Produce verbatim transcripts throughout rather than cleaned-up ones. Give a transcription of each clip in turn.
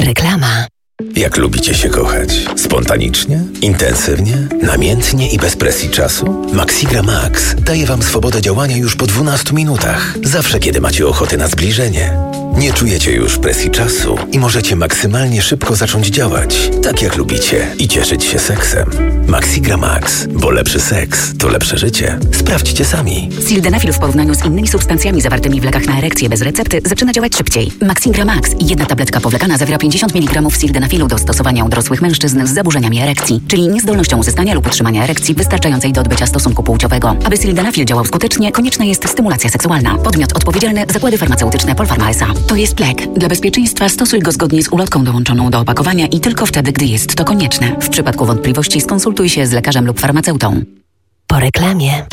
Reklama. Jak lubicie się kochać? Spontanicznie? Intensywnie? Namiętnie i bez presji czasu? Maxigra Max daje Wam swobodę działania już po dwunastu minutach. Zawsze, kiedy macie ochotę na zbliżenie. Nie czujecie już presji czasu i możecie maksymalnie szybko zacząć działać, tak jak lubicie, i cieszyć się seksem. Maxigra Max, bo lepszy seks to lepsze życie. Sprawdźcie sami. Sildenafil w porównaniu z innymi substancjami zawartymi w lekach na erekcję bez recepty zaczyna działać szybciej. Maxigra Max, jedna tabletka powlekana, zawiera pięćdziesiąt miligramów sildenafilu do stosowania u dorosłych mężczyzn z zaburzeniami erekcji, czyli niezdolnością uzyskania lub utrzymania erekcji wystarczającej do odbycia stosunku płciowego. Aby sildenafil działał skutecznie, konieczna jest stymulacja seksualna. Podmiot odpowiedzialny: Zakłady Farmaceutyczne Polpharma S A. To jest lek. Dla bezpieczeństwa stosuj go zgodnie z ulotką dołączoną do opakowania i tylko wtedy, gdy jest to konieczne. W przypadku wątpliwości skonsultuj się z lekarzem lub farmaceutą. Po reklamie.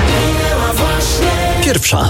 Pierwsza.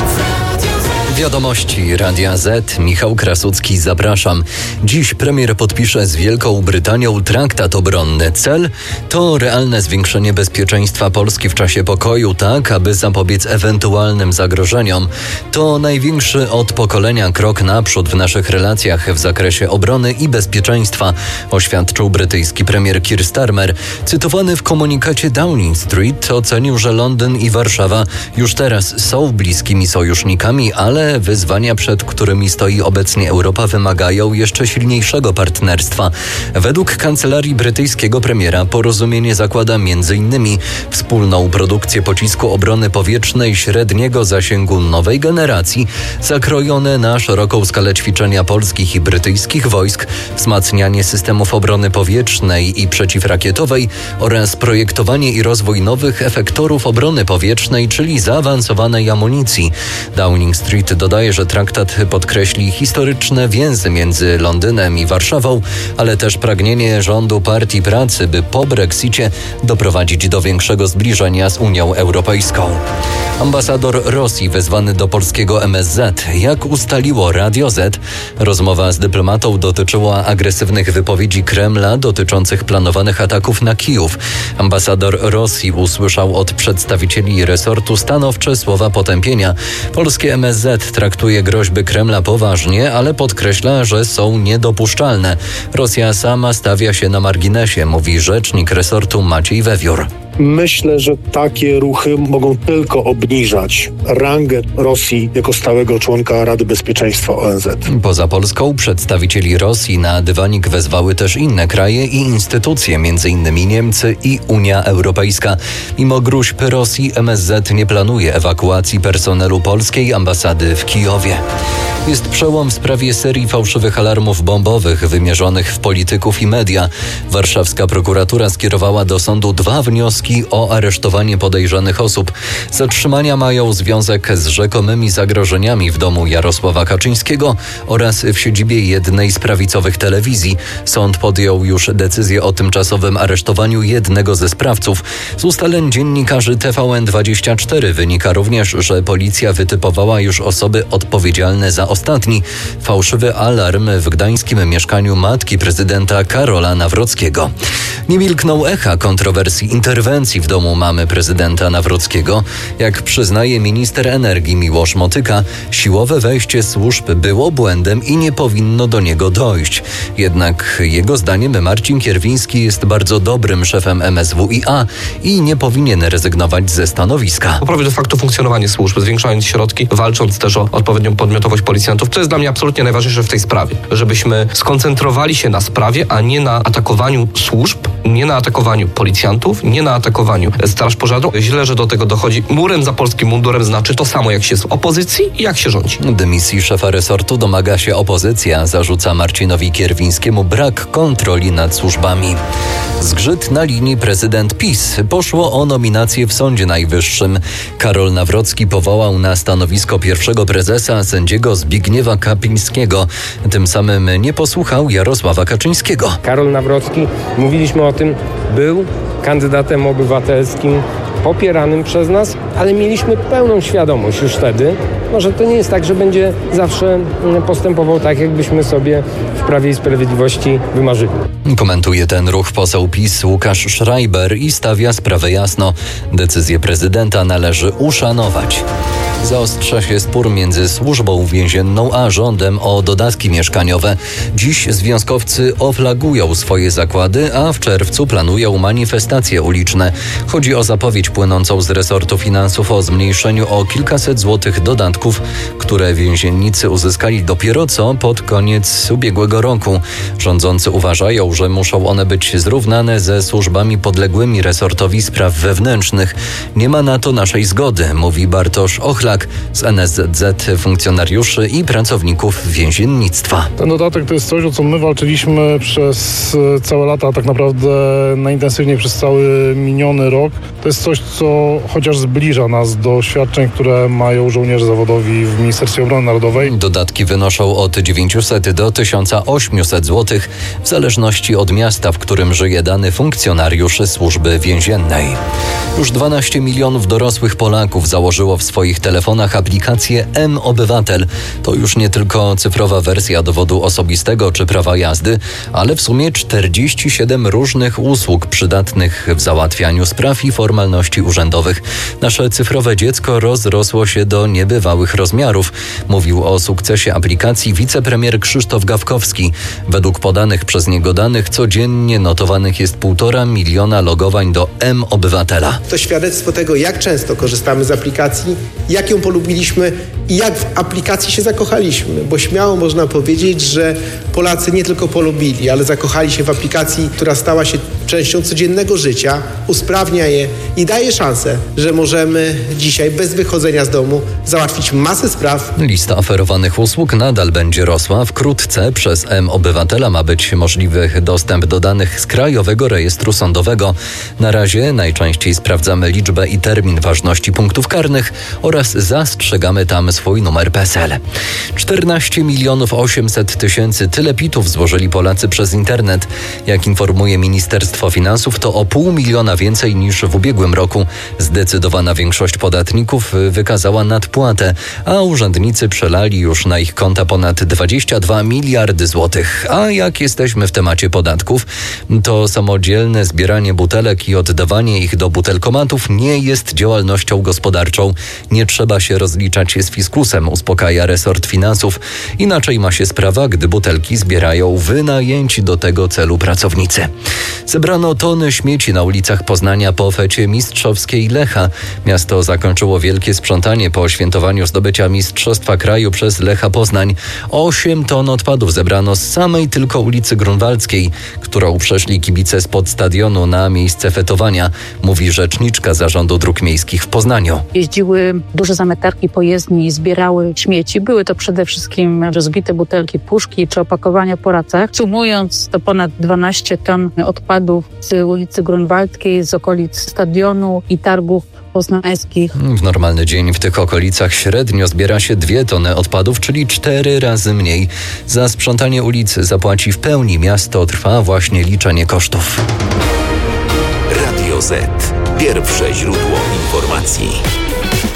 Wiadomości Radia Z. Michał Krasucki, zapraszam. Dziś premier podpisze z Wielką Brytanią traktat obronny. Cel to realne zwiększenie bezpieczeństwa Polski w czasie pokoju, tak aby zapobiec ewentualnym zagrożeniom. To największy od pokolenia krok naprzód w naszych relacjach w zakresie obrony i bezpieczeństwa, oświadczył brytyjski premier Keir Starmer. Cytowany w komunikacie Downing Street ocenił, że Londyn i Warszawa już teraz są bliskimi sojusznikami, ale wyzwania, przed którymi stoi obecnie Europa, wymagają jeszcze silniejszego partnerstwa. Według kancelarii brytyjskiego premiera porozumienie zakłada między innymi wspólną produkcję pocisku obrony powietrznej średniego zasięgu nowej generacji, zakrojone na szeroką skalę ćwiczenia polskich i brytyjskich wojsk, wzmacnianie systemów obrony powietrznej i przeciwrakietowej oraz projektowanie i rozwój nowych efektorów obrony powietrznej, czyli zaawansowanej amunicji. Downing Street dodaje, że traktat podkreśli historyczne więzy między Londynem i Warszawą, ale też pragnienie rządu Partii Pracy, by po Brexicie doprowadzić do większego zbliżenia z Unią Europejską. Ambasador Rosji wezwany do polskiego M S Z. Jak ustaliło Radio Z, rozmowa z dyplomatą dotyczyła agresywnych wypowiedzi Kremla dotyczących planowanych ataków na Kijów. Ambasador Rosji usłyszał od przedstawicieli resortu stanowcze słowa potępienia. Polskie M S Z traktuje groźby Kremla poważnie, ale podkreśla, że są niedopuszczalne. Rosja sama stawia się na marginesie, mówi rzecznik resortu Maciej Wewiór. Myślę, że takie ruchy mogą tylko obniżać rangę Rosji jako stałego członka Rady Bezpieczeństwa O N Z. Poza Polską przedstawicieli Rosji na dywanik wezwały też inne kraje i instytucje, m.in. Niemcy i Unia Europejska. Mimo gróźb Rosji M S Z nie planuje ewakuacji personelu polskiej ambasady w Kijowie. Jest przełom w sprawie serii fałszywych alarmów bombowych wymierzonych w polityków i media. Warszawska prokuratura skierowała do sądu dwa wnioski o aresztowanie podejrzanych osób. Zatrzymania mają związek z rzekomymi zagrożeniami w domu Jarosława Kaczyńskiego oraz w siedzibie jednej z prawicowych telewizji. Sąd podjął już decyzję o tymczasowym aresztowaniu jednego ze sprawców. Z ustaleń dziennikarzy T V N dwadzieścia cztery wynika również, że policja wytypowała już osoby odpowiedzialne za ostatni fałszywy alarm w gdańskim mieszkaniu matki prezydenta Karola Nawrockiego. Nie milkną echa kontrowersji interwencji w domu mamy prezydenta Nawrockiego. Jak przyznaje minister energii Miłosz Motyka, siłowe wejście służb było błędem i nie powinno do niego dojść. Jednak jego zdaniem Marcin Kierwiński jest bardzo dobrym szefem M S W i A i nie powinien rezygnować ze stanowiska. Poprawić de facto funkcjonowanie służb, zwiększając środki, walcząc też o odpowiednią podmiotowość policjantów. To jest dla mnie absolutnie najważniejsze w tej sprawie. Żebyśmy skoncentrowali się na sprawie, a nie na atakowaniu służb, nie na atakowaniu policjantów, nie na atakowaniu Straż Pożarną. Źle, że do tego dochodzi. Murem za polskim mundurem znaczy to samo, jak się jest w opozycji i jak się rządzi. Dymisji szefa resortu domaga się opozycja. Zarzuca Marcinowi Kierwińskiemu brak kontroli nad służbami. Zgrzyt na linii prezydent PiS. Poszło o nominację w Sądzie Najwyższym. Karol Nawrocki powołał na stanowisko pierwszego prezesa sędziego Zbigniewa Kapińskiego. Tym samym nie posłuchał Jarosława Kaczyńskiego. Karol Nawrocki, mówiliśmy o tym, był kandydatem obywatelskim popieranym przez nas, ale mieliśmy pełną świadomość już wtedy, no, że to nie jest tak, że będzie zawsze postępował tak, jakbyśmy sobie w Prawie i Sprawiedliwości wymarzyli. Komentuje ten ruch poseł PiS Łukasz Schreiber i stawia sprawę jasno. Decyzję prezydenta należy uszanować. Zaostrza się spór między służbą więzienną a rządem o dodatki mieszkaniowe. Dziś związkowcy oflagują swoje zakłady, a w czerwcu planują manifestacje uliczne. Chodzi o zapowiedź płynącą z resortu finansów o zmniejszeniu o kilkaset złotych dodatków, które więziennicy uzyskali dopiero co pod koniec ubiegłego roku. Rządzący uważają, że muszą one być zrównane ze służbami podległymi resortowi spraw wewnętrznych. Nie ma na to naszej zgody, mówi Bartosz Ochlak z N S Z Z, funkcjonariuszy i pracowników więziennictwa. Ten dodatek to jest coś, o co my walczyliśmy przez całe lata, tak naprawdę najintensywniej przez cały miniony rok. To jest coś, co chociaż zbliża nas do świadczeń, które mają żołnierze zawodowi w Ministerstwie Obrony Narodowej. Dodatki wynoszą od dziewięćset do tysiąc osiemset złotych, w zależności od miasta, w którym żyje dany funkcjonariusz służby więziennej. Już dwanaście milionów dorosłych Polaków założyło w swoich telefonach aplikację M-Obywatel. To już nie tylko cyfrowa wersja dowodu osobistego czy prawa jazdy, ale w sumie czterdzieści siedem różnych usług przydatnych w załatwianiu spraw i formalności urzędowych. Nasze cyfrowe dziecko rozrosło się do niebywałych rozmiarów, mówił o sukcesie aplikacji wicepremier Krzysztof Gawkowski. Według podanych przez niego danych codziennie notowanych jest półtora miliona logowań do M-Obywatela. To świadectwo tego, jak często korzystamy z aplikacji, jak ją polubiliśmy i jak w aplikacji się zakochaliśmy, bo śmiało można powiedzieć, że Polacy nie tylko polubili, ale zakochali się w aplikacji, która stała się częścią codziennego życia, usprawnia je i daje szansę, że możemy dzisiaj bez wychodzenia z domu załatwić masę spraw. Lista oferowanych usług nadal będzie rosła. Wkrótce przez M-Obywatela ma być możliwy dostęp do danych z Krajowego Rejestru Sądowego. Na razie najczęściej sprawdzamy liczbę i termin ważności punktów karnych oraz zastrzegamy tam swój numer P E S L. czternaście milionów osiemset tysięcy tylepitów złożyli Polacy przez internet. Jak informuje Ministerstwo Finansów, to o pół miliona więcej niż w ubiegłym roku. Zdecydowana większość podatników wykazała nadpłatę, a urzędnicy przelali już na ich konta ponad dwadzieścia dwa miliardy złotych. A jak jesteśmy w temacie podatków, to samodzielne zbieranie butelek i oddawanie ich do butelkomatów nie jest działalnością gospodarczą. Nie trzeba się rozliczać z fiskusem, uspokaja resort finansów. Inaczej ma się sprawa, gdy butelki zbierają wynajęci do tego celu pracownicy. Zebrano tony śmieci na ulicach Poznania po fecie mistrzowskiej Lecha. Miasto zakończyło wielkie sprzątanie po świętowaniu zdobycia Mistrzostwa Kraju przez Lecha Poznań. Osiem ton odpadów zebrano z samej tylko ulicy Grunwaldzkiej, którą przeszli kibice spod stadionu na miejsce fetowania, mówi rzeczniczka Zarządu Dróg Miejskich w Poznaniu. Jeździły duże zametarki po jezdni, zbierały śmieci. Były to przede wszystkim rozbite butelki, puszki czy opakowania po racach. Sumując to ponad dwanaście ton odpadów z ulicy Grunwaldzkiej, z okolic stadionu i targów poznańskich. W normalny dzień w tych okolicach średnio zbiera się dwie tony odpadów, czyli cztery razy mniej. Za sprzątanie ulic zapłaci w pełni miasto. Trwa właśnie liczenie kosztów. Radio Z. Pierwsze źródło informacji.